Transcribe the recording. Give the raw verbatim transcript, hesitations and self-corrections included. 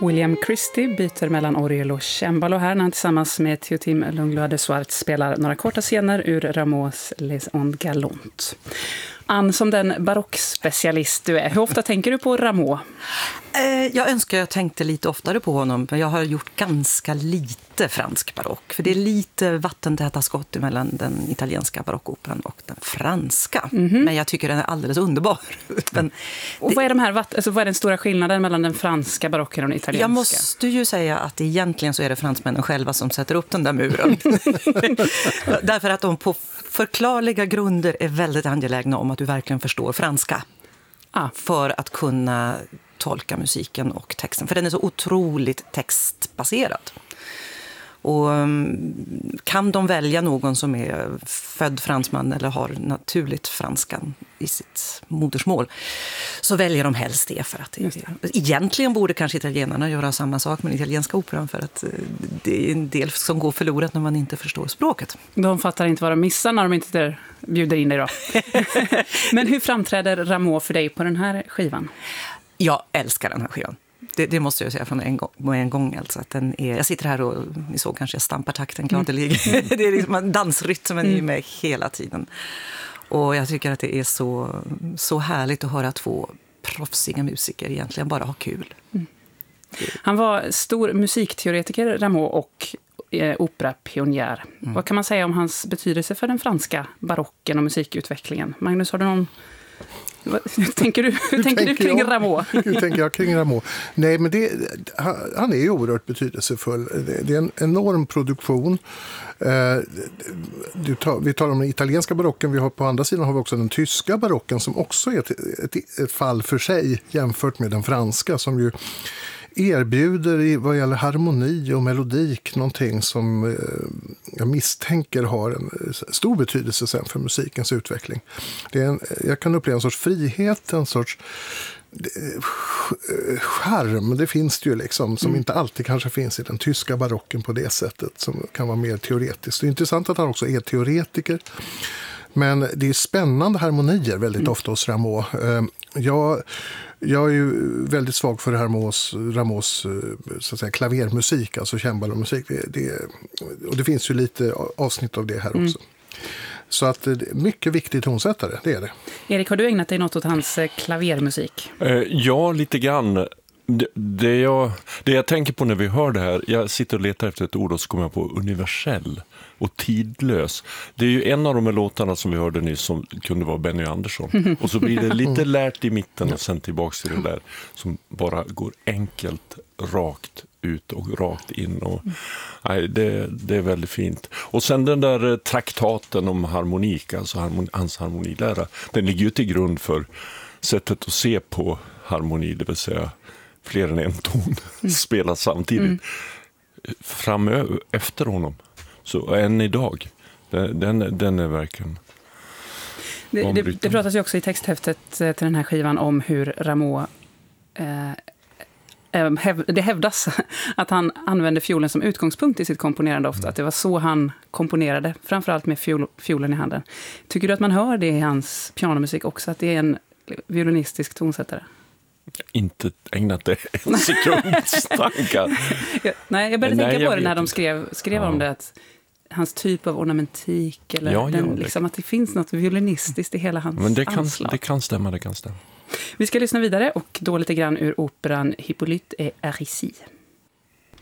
William Christie byter mellan orgel och cembalo här när han tillsammans med Théotime Langlois de Swart spelar några korta scener ur Rameaus Les Ondes Galantes. Ann, som den barockspecialist du är, hur ofta tänker du på Rameau? Jag önskar jag tänkte lite oftare på honom, men jag har gjort ganska lite fransk barock. För det är lite vattentäta skott mellan den italienska barockoperan och den franska. Mm-hmm. Men jag tycker den är alldeles underbar. Men och det, vad är, de här, alltså, vad är den stora skillnaden mellan den franska barocken och den italienska? Jag måste ju säga att egentligen så är det fransmännen själva som sätter upp den där muren. Därför att de på förklarliga grunder är väldigt angelägna om att du verkligen förstår franska. Ah. För att kunna tolka musiken och texten. För den är så otroligt textbaserad. Och kan de välja någon som är född fransman eller har naturligt franskan i sitt modersmål, så väljer de helst det. För att det, egentligen borde kanske italienarna göra samma sak med den italienska operan, för att det är en del som går förlorat när man inte förstår språket. De fattar inte vad de missar när de inte bjuder in dig då. Men hur framträder Rameau för dig på den här skivan? Jag älskar den här skivan. Det, det måste jag säga från en gång. En gång alltså, att den är, jag sitter här och ni såg kanske jag stampar takten gladeligen. Mm. Det är liksom en dansrytm, men mm. är med hela tiden. Och jag tycker att det är så, så härligt att höra två proffsiga musiker egentligen bara ha kul. Mm. Han var stor musikteoretiker, Rameau, och eh, operapionjär. Mm. Vad kan man säga om hans betydelse för den franska barocken och musikutvecklingen? Magnus, har du någon... Hur tänker du, hur hur tänker tänker du kring jag, Rameau? Hur tänker jag kring Rameau? Nej, men det, han är ju oerhört betydelsefull. Det är en enorm produktion. Du tar, vi talar om den italienska barocken. Vi har, på andra sidan har vi också den tyska barocken, som också är ett, ett, ett fall för sig jämfört med den franska, som ju erbjuder i vad gäller harmoni och melodik någonting som eh, jag misstänker har en stor betydelse sen för musikens utveckling. Det är en, jag kan uppleva en sorts frihet, en sorts charm, det finns det ju liksom, som mm. inte alltid kanske finns i den tyska barocken på det sättet, som kan vara mer teoretiskt. Det är intressant att han också är teoretiker. Men det är spännande harmonier väldigt mm. ofta hos Rameau. Jag, jag är ju väldigt svag för Rameaus, Rameaus så att säga, klavermusik, alltså cembalomusik. Det, det, och det finns ju lite avsnitt av det här också. Mm. Så att mycket viktig tonsättare, det är det. Erik, har du ägnat dig något åt hans klavermusik? Eh, ja, lite grann. Det, det, jag, det jag tänker på när vi hör det här, jag sitter och letar efter ett ord och så kommer jag på universell och tidlös. Det är ju en av de här låtarna som vi hörde nyss som kunde vara Benny Andersson. Och så blir det lite lärt i mitten och sen tillbaks till det där som bara går enkelt, rakt ut och rakt in. Och, nej, det, det är väldigt fint. Och sen den där traktaten om harmonik, alltså harmoni, hans harmonilära, den ligger ju till grund för sättet att se på harmoni, det vill säga fler än en ton mm. spelas samtidigt. Mm. Framöver, efter honom. Så än idag. Den, den, den är verkligen... Det, det, det pratas ju också i texthäftet till den här skivan om hur Rameau... Eh, häv, det hävdas att han använde fiolen som utgångspunkt i sitt komponerande ofta. Mm. Att det var så han komponerade, framförallt med fiol, fiolen i handen. Tycker du att man hör det i hans pianomusik också? Att det är en violinistisk tonsättare? Inte ägnat det en sekunds tankar. ja, nej, jag började nej, tänka jag på det när inte. de skrev, skrev ja. om det. Att hans typ av ornamentik, eller ja, den, ja, det liksom, att det finns något violinistiskt i hela hans Men det kan, anslag. det kan stämma, det kan stämma. Vi ska lyssna vidare och då lite grann ur operan Hippolyte et Aricie.